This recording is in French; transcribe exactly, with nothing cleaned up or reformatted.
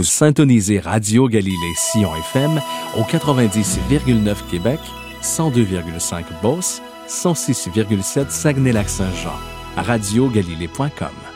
Vous syntonisez Radio Galilée Sion F M au quatre-vingt-dix virgule neuf Québec, cent deux virgule cinq Beauce, cent six virgule sept Saguenay-Lac-Saint-Jean. radio galilée point com.